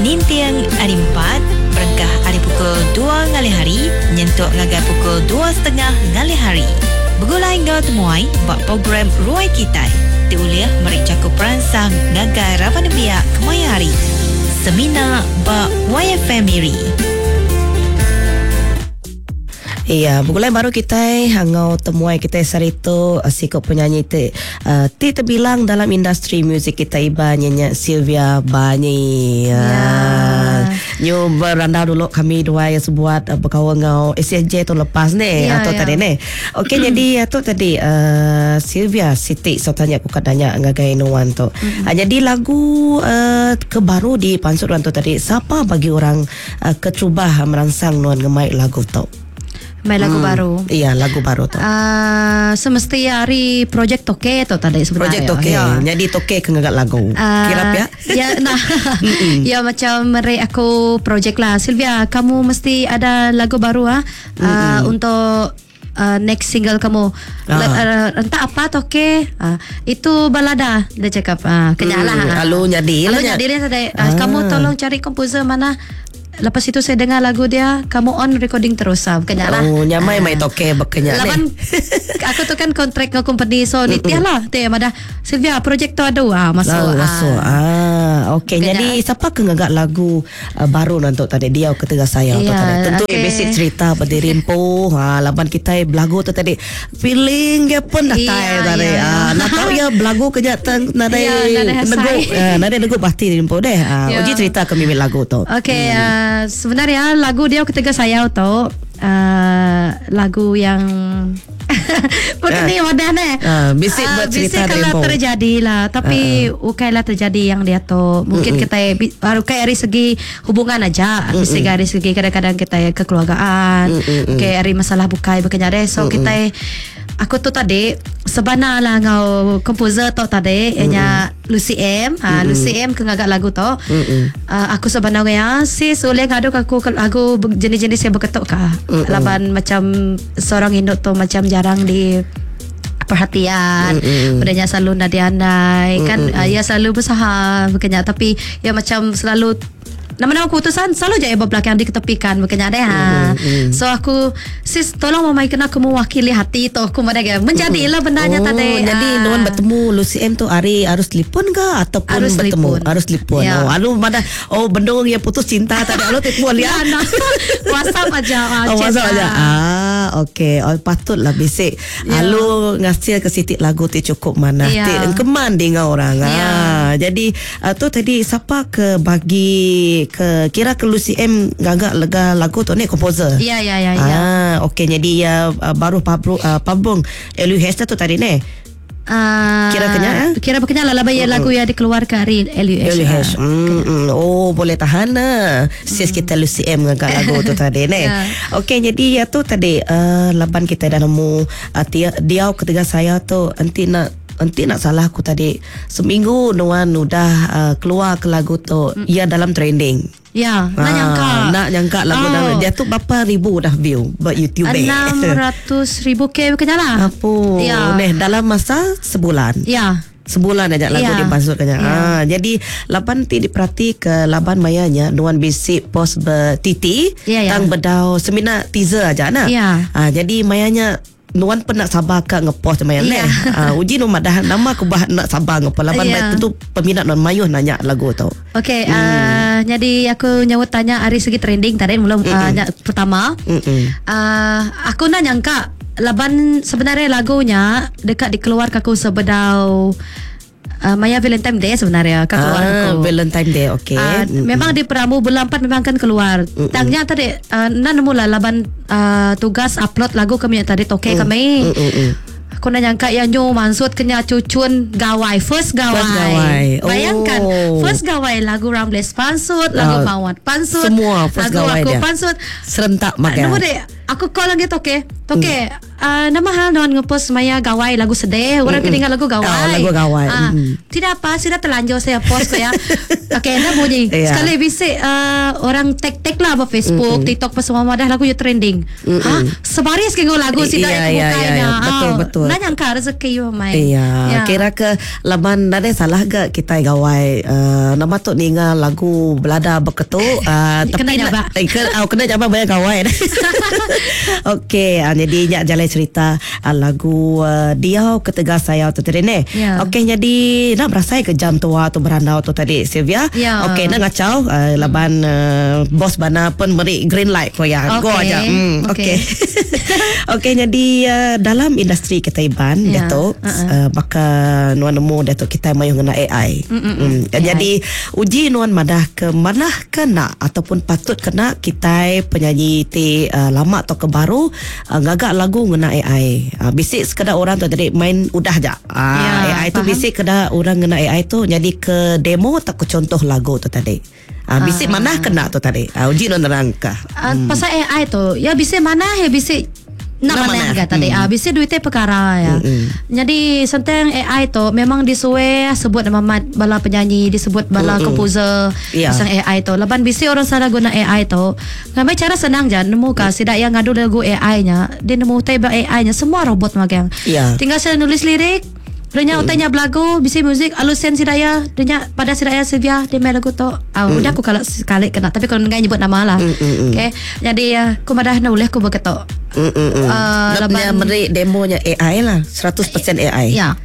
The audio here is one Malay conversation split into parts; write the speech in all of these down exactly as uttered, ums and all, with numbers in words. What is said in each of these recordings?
Nintiang hari empat, berengkah hari pukul dua ngali hari, nyentuk ngagai pukul dua setengah ngali hari. Begulai ngau temuai, buat program Ruai Kitai. Diuliah merik cakup peransang ngagai rapan biak kemaya hari. Semina ba Y F M Miri. Iya, bukulai baru kita hangau temuai kita sarito sikap penyanyi te uh, ti terbilang dalam industri muzik kita iba nyanyi Sylvia Bani. Ya. Uh, Nyu beranda dulu kami dua yang sebuat uh, berkawan ngau S S J tu lepas ni ya, atau ya. tadi ni. Okey, jadi tu tadi uh, Sylvia Siti so tanya aku katanya ngagai nuan tu. Mm-hmm. Uh, jadi lagu uh, kebaru di Pansut Wan tu tadi siapa bagi orang uh, kecubah merangsang nuan ngemai lagu tu? Main lagu hmm. baru. Iya, lagu baru tu. Uh, semesti hari projek toke tu tadi sebenarnya. Projek toke. Ya. Jadi toke kengagat lagu. Uh, Kirap ya? Ya, nah. Ya macam mereka aku projek lah. Sylvia, kamu mesti ada lagu baru ah uh, untuk uh, next single kamu. Ah. Uh, entah apa toke. Uh, itu balada dia cakap. Uh, kenyalah. Hmm, alu nyadi lah. Alu nyadi dia tadi. Uh, kamu tolong cari komposer mana. Lepas itu saya dengar lagu dia, kamu on recording terus ah, bukannya lah. Oh, nyamai mai toke bekenya ni. Laban aku tu kan kontrak dengan company so ni tiah lah. Tiah madah Sylvia projek tu ada ah masuk. Oh, masuk. Ah, okey. Jadi siapa kengagak lagu uh, baru nantok tadi dia ketiga saya tu tadi. Tentu okay. Basic cerita berdirimpo. Ha, laban kita lagu tu tadi feeling dia pun dah tai tadi. Ah, nak tahu ya lagu kejak nadai nego. Ah, nadai nego pasti dirimpo deh. Ah, uji cerita kami lagu tu. Okey. Uh, sebenarnya lagu dia ketiga saya tu uh, lagu yang bukan ni wadah ni. Uh, bisik buat cerita bisik kalau terjadi lah. Tapi uh, ukailah terjadi yang dia tu. Mungkin uh-uh. kita baru kayak dari segi hubungan aja. Uh-uh. Bisik dari segi kadang-kadang kita kekeluargaan. Uh-uh. Kayak dari masalah bukai bukannya deh. So uh-uh. kita aku tu tadi sebenarnya lah ngau komposer tu tadi ianya mm-hmm. Lucy M. Ha, mm-hmm. Lucy M kengagak lagu tu. Mm-hmm. Uh, aku sebenarnya sis oleh ngadu aku lagu jenis-jenis yang berketuk kah. Mm-hmm. Laban macam seorang induk tu macam jarang di perhatian. Mm-hmm. Padanya selalu nadai-andai mm-hmm. kan uh, ia selalu berusaha bukannya tapi ia macam selalu nama-nama keputusan selalu je belakang diketepikan bukannya ada ha. Mm-hmm. So aku sis tolong mamai kena aku mewakili hati tu aku mereka menjadilah bendanya oh, tadi. Jadi uh, nuan bertemu Lucy M tu hari harus telefon ke ataupun harus bertemu lipun. Harus telefon. Ya. Oh, alu mana oh bendung yang putus cinta tadi alu telefon ya. Ya, WhatsApp aja. Oh, WhatsApp aja. Ah, okey. Oh, patutlah bisik. Ya. Alu ngasih ke Siti lagu ti cukup mana. Ya. Ti engkeman dengan orang. Ya. Ah, jadi uh, tu tadi siapa ke bagi ke kira ke Lucy M gagak lega lagu tu ni komposer. Ya ya ya ya. Ah, okey jadi ya uh, baru pabro uh, pabung L U H tu tadi ni. Uh, kira kenya eh? Kira kenya lah bayar uh-uh. lagu yang dikeluarkan hari L U H. L U H. Mm, mm. Oh boleh tahan lah. Sis mm. kita Lucy M gagak lagu tu tadi ni. Yeah. Okey jadi ya tu tadi uh, laban kita dah nemu uh, dia, dia ketiga saya tu nanti nak Nanti nak salah aku tadi seminggu Nuan udah uh, keluar ke lagu tu mm. ia dalam trending. Ya, nak ah, nyangka. Nak nyangka lagu oh. dia tu berapa ribu dah view buat YouTube. enam ratus ribu K bukannya lah. Apa? Ya. Neh dalam masa sebulan. Ya. Sebulan aja lagu ya. Dia pasut kanya. Ya. Ah, jadi laban ti diperhati ke laban mayanya Nuan bisik post bertiti ya, ya. tang bedau semina teaser aja nah. Ya. Ah, jadi mayanya Nuan pun nak sabar kak ngepost mayan yeah. uh, uji Nuan dah nama aku bah nak sabar ngepost laban yeah. tentu peminat Nuan mayuh nanya lagu tu. Okey, hmm. uh, jadi aku nyawut tanya hari segi trending tadi mula uh, pertama. Uh, aku nak nyangka laban sebenarnya lagunya dekat dikeluarkan aku sebedau Uh, Maya Valentine Day sebenarnya kan keluar ah, aku. Valentine Day okey. Uh, mm-hmm. Memang di Peramu bulan empat memang kan keluar. Mm-hmm. Tangnya tadi uh, nan mula laban uh, tugas upload lagu kami tadi toke mm-hmm. kami. Mm-hmm. Aku nak nyangka yang nyo maksud kena cucun gawai first gawai. First gawai. Oh. Bayangkan first gawai lagu Rambles pansut, lagu uh, Mawat pansut, semua first lagu gawai aku dia. pansut serentak makan. Uh, Aku call lagi Toke. Toke, uh, nama hal non ngepost Maya gawai lagu sedih. Orang kedengar lagu gawai. Oh, lagu gawai. Ah, Mm. tidak apa, sudah terlanjur saya post kok ya. Okey, dah bunyi. Yeah. Sekali bisik uh, orang tag-tag lah apa Facebook, Mm-mm. TikTok pas semua dah lagu you trending. Mm-mm. Ha? Sebaris ke lagu I- sida iya, yang iya, bukainya. iya, betul, betul. Nak nyangka rezeki you mai. Iya, kira ke laban nade salah ke kita gawai uh, nama tu ninga lagu belada beketu uh, Kena jabak. eh, ke, oh, kena jabak banyak gawai. Okey, uh, jadi nyak jalan cerita uh, lagu uh, Diau Ketegas Saya tu tadi ni. Ya. Okey, jadi nak berasai ke jam tua tu berandau tu tadi Sylvia. Ya. Okey, nak ngacau uh, laban uh, bos bana pun beri green light ko ya. Go Okey. aja. Hmm, okey. Okey. Okey, jadi uh, dalam industri kita Iban Ya. Datuk Uh-uh. uh, maka nuan nemu Datuk kita mayu ngena A I. Mm, A I. Jadi uji nuan madah ke mana kena ataupun patut kena kita penyanyi ti uh, lama atau ke baru uh, ngagak lagu ngena A I. Uh, bisik sekadar orang tu tadi main udah aja. Uh, Ya, A I tu faham. bisik kada orang ngena A I tu jadi ke demo tak ke contoh lagu tu tadi. Uh, bisik Ah. mana kena tu tadi. Uh, uji nuan nerangka. Uh, pasal A I tu, ya bisa mana ya bisa nak Nak mana mana? harga tadi. Ah, bisa duitnya perkara ya. Mm-mm. Jadi sentang A I tu memang disuai sebut nama mat bala penyanyi, disebut bala Mm-mm. komposer. Ya. Pasal A I tu. Laban bisa orang salah guna A I tu. Ngamai cara senang je nemu ka sidak yang ngadu lagu A I-nya, dia nemu table A I-nya semua robot magang. Ya. Tinggal saya nulis lirik. Denya mm. utanya belagu, bisa musik, alusen sidaya, denya pada sidaya Sylvia, dia main lagu tu. Ah, mm. udah aku kalau sekali kena, tapi kalau ngai nyebut nama lah. Mm, mm, mm. Okay. Jadi uh, aku madah nulis aku begitu. Mm, mm, mm. Uh, Nak punya laban- beri demonya A I lah seratus peratus A I. Ya.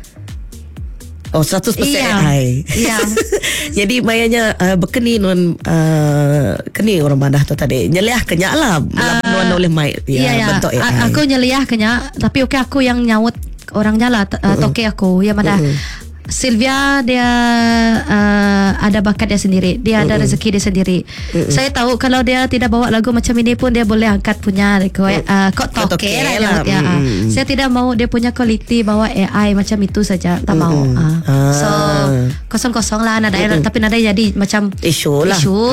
Oh seratus peratus Iya. A I. Iya. Jadi mayanya uh, berkeni nun uh, keni orang mandah tu tadi. Nyeliah kenyak lah uh, nuan oleh mai ya, Iya, ya. bentuk A I. A- aku nyeliah kenya, tapi oke aku yang nyaut orangnya lah, t- uh, toke aku. Ya mana Sylvia dia uh, ada bakat dia sendiri, dia ada rezeki dia sendiri. Saya tahu kalau dia tidak bawa lagu macam ini pun dia boleh angkat punya uh, kok Kok toke toke lah, lah. nyamut ya. Ah. Mm. Saya tidak mau dia punya quality bawa A I macam itu saja, tak mau. Ah. Ah. So kosong-kosong lah nada, tapi nada jadi macam Isu lah. isu